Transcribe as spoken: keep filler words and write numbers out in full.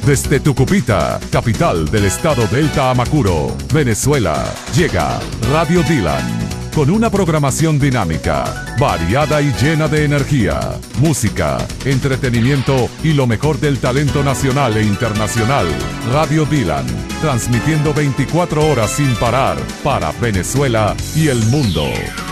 Desde Tucupita, capital del estado Delta Amacuro, Venezuela, llega Radio Dylan. Con una programación dinámica, variada y llena de energía, música, entretenimiento y lo mejor del talento nacional e internacional. Radio Dylan, transmitiendo veinticuatro horas sin parar para Venezuela y el mundo.